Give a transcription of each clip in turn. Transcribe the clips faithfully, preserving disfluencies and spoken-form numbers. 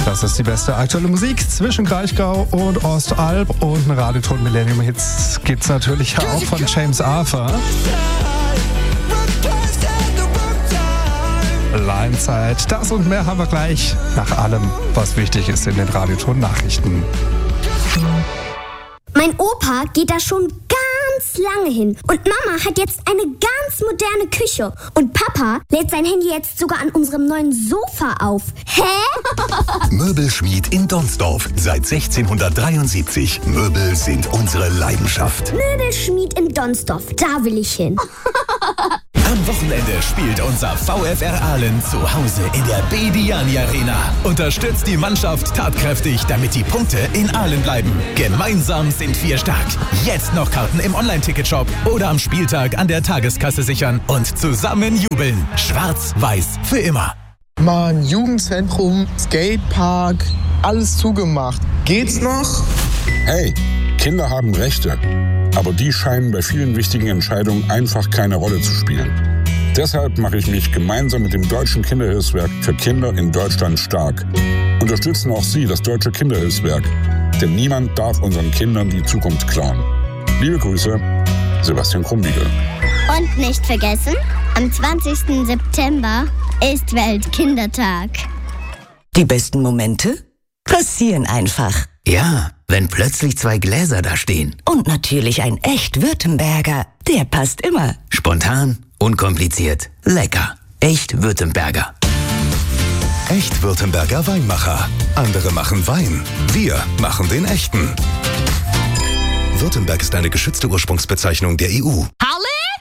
Das ist die beste aktuelle Musik zwischen Kraichgau und Ostalb und ein Radioton Millennium Hits gibt's natürlich auch von James Arthur. Leinzeit, das und mehr haben wir gleich nach allem, was wichtig ist in den Radioton Nachrichten. Mein Opa geht da schon ganz lange hin und Mama hat jetzt eine ganz moderne Küche und Papa lädt sein Handy jetzt sogar an unserem neuen Sofa auf. Hä? Möbelschmied in Donsdorf seit sechzehnhundertdreiundsiebzig. Möbel sind unsere Leidenschaft. Möbelschmied in Donsdorf, da will ich hin. Am Wochenende spielt unser VfR Aalen zu Hause in der Bediani Arena. Unterstützt die Mannschaft tatkräftig, damit die Punkte in Aalen bleiben. Gemeinsam sind wir stark. Jetzt noch Karten im Online-Ticketshop oder am Spieltag an der Tageskasse sichern und zusammen jubeln. Schwarz-Weiß für immer. Mann, Jugendzentrum, Skatepark, alles zugemacht. Geht's noch? Hey, Kinder haben Rechte. Aber die scheinen bei vielen wichtigen Entscheidungen einfach keine Rolle zu spielen. Deshalb mache ich mich gemeinsam mit dem Deutschen Kinderhilfswerk für Kinder in Deutschland stark. Unterstützen auch Sie das Deutsche Kinderhilfswerk, denn niemand darf unseren Kindern die Zukunft klauen. Liebe Grüße, Sebastian Krumbiegel. Und nicht vergessen, am zwanzigsten September ist Weltkindertag. Die besten Momente passieren einfach. Ja, wenn plötzlich zwei Gläser da stehen. Und natürlich ein echt Württemberger. Der passt immer. Spontan, unkompliziert, lecker. Echt Württemberger. Echt Württemberger Weinmacher. Andere machen Wein. Wir machen den echten. Württemberg ist eine geschützte Ursprungsbezeichnung der E U. Harle?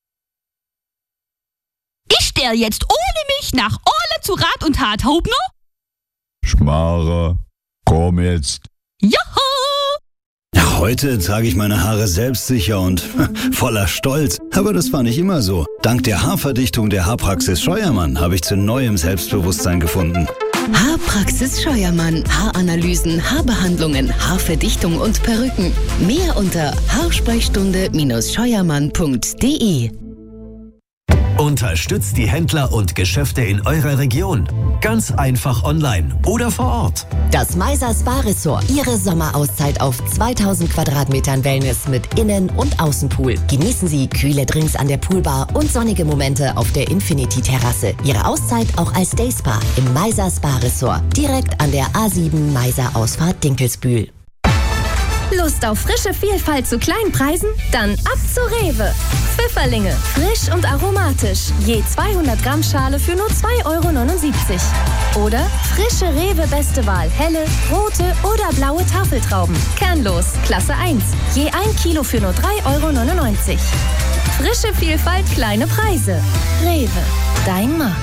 Ich stell jetzt ohne mich nach Orle zu Rat und Tat, Hauptner? Schmarre, komm jetzt. Joho! Heute trage ich meine Haare selbstsicher und voller Stolz. Aber das war nicht immer so. Dank der Haarverdichtung der Haarpraxis Scheuermann habe ich zu neuem Selbstbewusstsein gefunden. Haarpraxis Scheuermann. Haaranalysen, Haarbehandlungen, Haarverdichtung und Perücken. Mehr unter haarsprechstunde scheuermann punkt de. Unterstützt die Händler und Geschäfte in eurer Region. Ganz einfach online oder vor Ort. Das Meiser Spa Resort. Ihre Sommerauszeit auf zweitausend Quadratmetern Wellness mit Innen- und Außenpool. Genießen Sie kühle Drinks an der Poolbar und sonnige Momente auf der Infinity-Terrasse. Ihre Auszeit auch als Dayspa im Meiser Spa Resort. Direkt an der A sieben Meiser Ausfahrt Dinkelsbühl. Lust auf frische Vielfalt zu kleinen Preisen? Dann ab zu Rewe. Pfifferlinge, frisch und aromatisch. Je zweihundert Gramm Schale für nur zwei Euro neunundsiebzig. Oder frische Rewe Beste Wahl, helle, rote oder blaue Tafeltrauben. Kernlos, Klasse eins. Je ein Kilo für nur drei Euro neunundneunzig. Frische Vielfalt, kleine Preise. Rewe, dein Markt.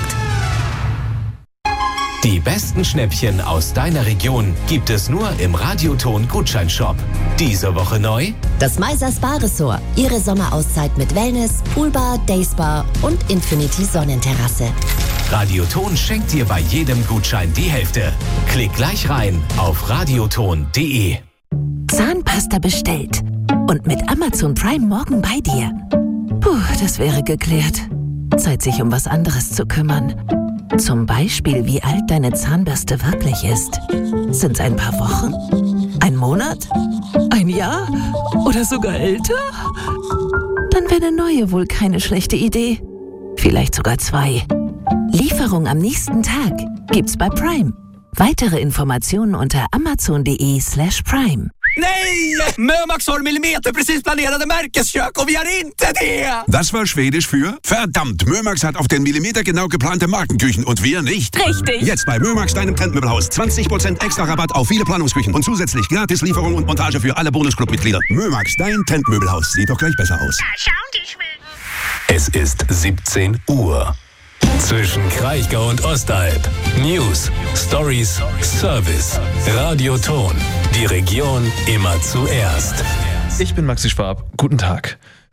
Die besten Schnäppchen aus deiner Region gibt es nur im Radioton Gutscheinshop. Diese Woche neu: das Meiser Spa Resort. Ihre Sommerauszeit mit Wellness, Poolbar, Dayspa und Infinity Sonnenterrasse. Radioton schenkt dir bei jedem Gutschein die Hälfte. Klick gleich rein auf radioton punkt de. Zahnpasta bestellt und mit Amazon Prime morgen bei dir. Puh, das wäre geklärt. Zeit, sich um was anderes zu kümmern. Zum Beispiel, wie alt deine Zahnbürste wirklich ist. Sind's ein paar Wochen? Ein Monat? Ein Jahr? Oder sogar älter? Dann wäre eine neue wohl keine schlechte Idee. Vielleicht sogar zwei. Lieferung am nächsten Tag gibt's bei Prime. Weitere Informationen unter amazon.de slash prime. Nej! Mömax har millimeter precis planerade Märkeskök och vi har inte det! Das war Schwedisch für verdammt, Mömax hat auf den Millimeter genau geplante Markenküchen und wir nicht. Richtig. Jetzt bei Mömax, deinem Trendmöbelhaus. zwanzig Prozent extra Rabatt auf viele Planungsküchen und zusätzlich gratis Lieferung und Montage für alle Bonusclub-Mitglieder. Mömax, dein Trendmöbelhaus. Sieht doch gleich besser aus. Es ist siebzehn Uhr. Zwischen Kraichgau und Ostalb. News, Stories, Service. Radioton. Die Region immer zuerst. Ich bin Maxi Schwab. Guten Tag.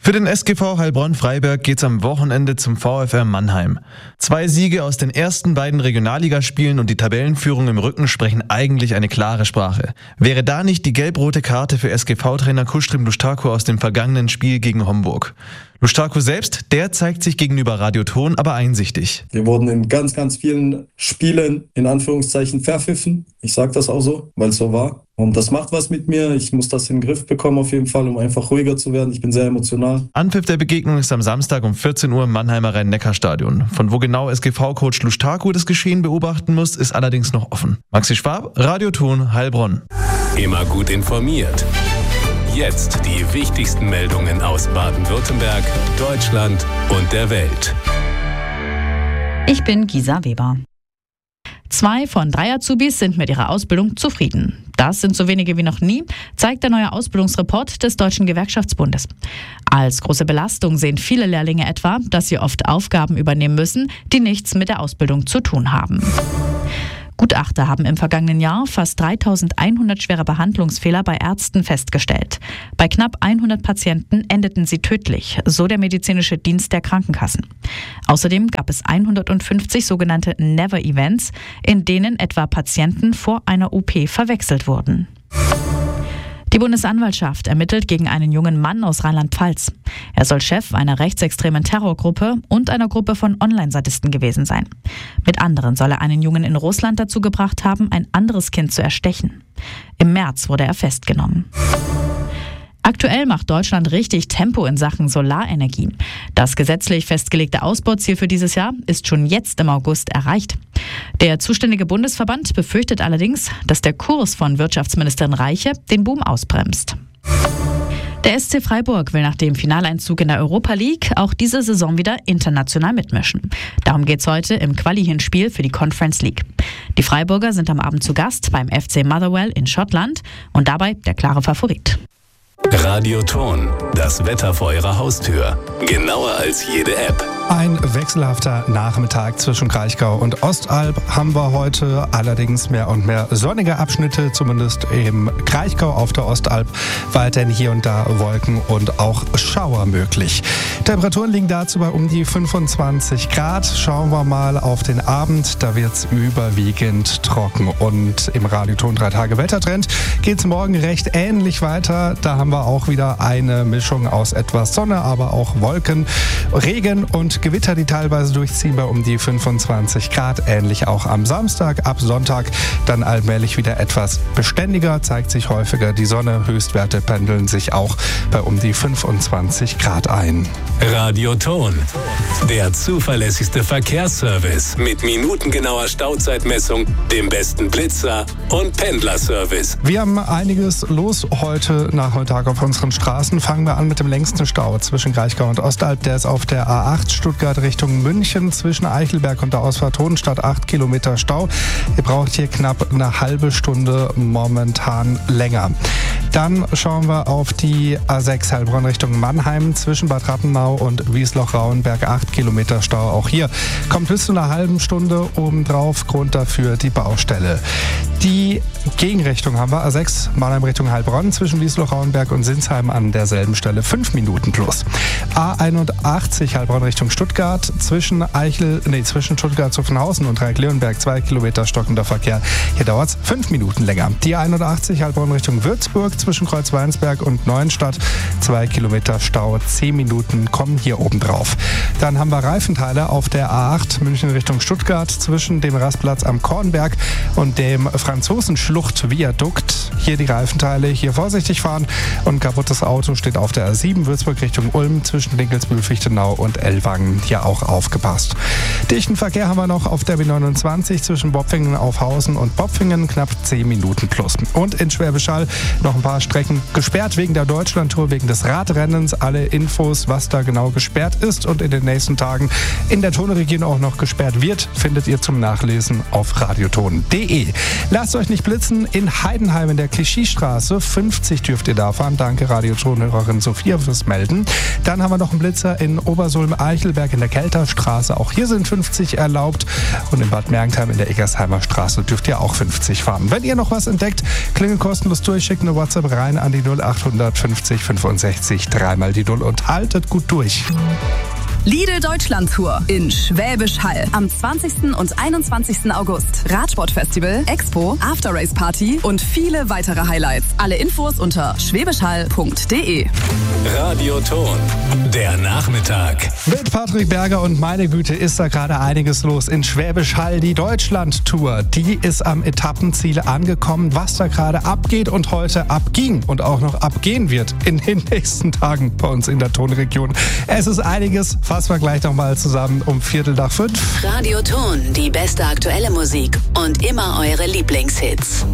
Für den S G V Heilbronn-Freiberg geht's am Wochenende zum VfR Mannheim. Zwei Siege aus den ersten beiden Regionalligaspielen und die Tabellenführung im Rücken sprechen eigentlich eine klare Sprache. Wäre da nicht die gelb-rote Karte für S G V-Trainer Kustrim Lushtaku aus dem vergangenen Spiel gegen Homburg? Lushtaku selbst, der zeigt sich gegenüber Radio Ton aber einsichtig. Wir wurden in ganz, ganz vielen Spielen in Anführungszeichen verpfiffen. Ich sage das auch so, weil es so war. Und das macht was mit mir. Ich muss das in den Griff bekommen auf jeden Fall, um einfach ruhiger zu werden. Ich bin sehr emotional. Anpfiff der Begegnung ist am Samstag um vierzehn Uhr im Mannheimer Rhein-Neckar-Stadion. Von wo genau S G V-Coach Lushtaku das Geschehen beobachten muss, ist allerdings noch offen. Maxi Schwab, Radio Ton, Heilbronn. Immer gut informiert. Jetzt die wichtigsten Meldungen aus Baden-Württemberg, Deutschland und der Welt. Ich bin Gisa Weber. Zwei von drei Azubis sind mit ihrer Ausbildung zufrieden. Das sind so wenige wie noch nie, zeigt der neue Ausbildungsreport des Deutschen Gewerkschaftsbundes. Als große Belastung sehen viele Lehrlinge etwa, dass sie oft Aufgaben übernehmen müssen, die nichts mit der Ausbildung zu tun haben. Gutachter haben im vergangenen Jahr fast dreitausendeinhundert schwere Behandlungsfehler bei Ärzten festgestellt. Bei knapp hundert Patienten endeten sie tödlich, so der medizinische Dienst der Krankenkassen. Außerdem gab es hundertfünfzig sogenannte Never-Events, in denen etwa Patienten vor einer O P verwechselt wurden. Die Bundesanwaltschaft ermittelt gegen einen jungen Mann aus Rheinland-Pfalz. Er soll Chef einer rechtsextremen Terrorgruppe und einer Gruppe von Online-Sadisten gewesen sein. Mit anderen soll er einen Jungen in Russland dazu gebracht haben, ein anderes Kind zu erstechen. Im März wurde er festgenommen. Aktuell macht Deutschland richtig Tempo in Sachen Solarenergie. Das gesetzlich festgelegte Ausbauziel für dieses Jahr ist schon jetzt im August erreicht. Der zuständige Bundesverband befürchtet allerdings, dass der Kurs von Wirtschaftsministerin Reiche den Boom ausbremst. Der S C Freiburg will nach dem Finaleinzug in der Europa League auch diese Saison wieder international mitmischen. Darum geht's heute im Quali-Hinspiel für die Conference League. Die Freiburger sind am Abend zu Gast beim F C Motherwell in Schottland und dabei der klare Favorit. Radio Ton, das Wetter vor Ihrer Haustür. Genauer als jede App. Ein wechselhafter Nachmittag zwischen Kraichgau und Ostalb haben wir heute, allerdings mehr und mehr sonnige Abschnitte, zumindest im Kraichgau auf der Ostalb, weiterhin hier und da Wolken und auch Schauer möglich. Temperaturen liegen dazu bei um die fünfundzwanzig Grad. Schauen wir mal auf den Abend, da wird es überwiegend trocken. Und im Radioton drei Tage Wettertrend geht es morgen recht ähnlich weiter. Da haben wir auch wieder eine Mischung aus etwas Sonne, aber auch Wolken, Regen und Gewitter, die teilweise durchziehen bei um die fünfundzwanzig Grad. Ähnlich auch am Samstag. Ab Sonntag dann allmählich wieder etwas beständiger, zeigt sich häufiger die Sonne. Höchstwerte pendeln sich auch bei um die fünfundzwanzig Grad ein. Radio Ton, der zuverlässigste Verkehrsservice mit minutengenauer Stauzeitmessung, dem besten Blitzer und Pendlerservice. Wir haben einiges los heute Nachmittag auf unseren Straßen. Fangen wir an mit dem längsten Stau zwischen Kraichgau und Ostalb. Der ist auf der A acht Stuttgart Richtung München zwischen Eichelberg und der Ausfahrt Hohenstadt. acht Kilometer Stau. Ihr braucht hier knapp eine halbe Stunde, momentan länger. Dann schauen wir auf die A sechs Heilbronn Richtung Mannheim zwischen Bad Rappenau und Wiesloch-Rauenberg. acht Kilometer Stau. Auch hier kommt bis zu einer halben Stunde obendrauf. Grund dafür die Baustelle. Die Gegenrichtung haben wir. A sechs Mannheim Richtung Heilbronn zwischen Wiesloch-Rauenberg und Sinsheim an derselben Stelle. fünf Minuten plus. A einundachtzig Heilbronn Richtung Stuttgart zwischen Eichel, nee, zwischen Stuttgart-Zuffenhausen und Reik-Leonberg. zwei Kilometer stockender Verkehr. Hier dauert es fünf Minuten länger. Die A einundachtzig Heilbronn Richtung Würzburg zwischen Kreuzweinsberg und Neuenstadt. zwei Kilometer Stau. zehn Minuten kommen hier oben drauf. Dann haben wir Reifenteile auf der A acht München Richtung Stuttgart zwischen dem Rastplatz am Kornberg und dem Franzosenschlucht-Viadukt. Hier die Reifenteile, hier vorsichtig fahren und kaputtes Auto steht auf der A sieben Würzburg Richtung Ulm zwischen Dinkelsbühl, Fichtenau und Ellwangen. Hier auch aufgepasst. Dichten Verkehr haben wir noch auf der B neunundzwanzig zwischen Bopfingen, Aufhausen und Bopfingen, knapp zehn Minuten plus. Und in Schwäbisch Hall noch ein paar Strecken gesperrt wegen der Deutschlandtour, wegen des Radrennens. Alle Infos, was da genau gesperrt ist und in den nächsten Tagen in der Tonregion auch noch gesperrt wird, findet ihr zum Nachlesen auf radioton punkt de. Lasst euch nicht blitzen, in Heidenheim in der Clichystraße, fünfzig dürft ihr da fahren. Danke Radiotonhörerin Sophia fürs Melden. Dann haben wir noch einen Blitzer in Obersulm-Eichelberg in der Kelterstraße. Auch hier sind fünfzig erlaubt. Und in Bad Mergentheim in der Eggersheimer Straße dürft ihr auch fünfzig fahren. Wenn ihr noch was entdeckt, klingelt kostenlos durch, schickt eine WhatsApp rein an die null acht fünfzig fünfundsechzig, dreimal die Null und haltet gut durch. Lidl Deutschland Tour in Schwäbisch Hall am zwanzigsten und einundzwanzigsten August. Radsportfestival, Expo, After-Race Party und viele weitere Highlights. Alle Infos unter schwäbischhall punkt de. Radioton, der Nachmittag. Mit Patrick Berger und meine Güte ist da gerade einiges los in Schwäbisch Hall. Die Deutschland Tour, die ist am Etappenziel angekommen. Was da gerade abgeht und heute abging und auch noch abgehen wird in den nächsten Tagen bei uns in der Tonregion. Es ist einiges. Fassen wir gleich nochmal zusammen um Viertel nach fünf. Radioton, die beste aktuelle Musik und immer eure Lieblingshits.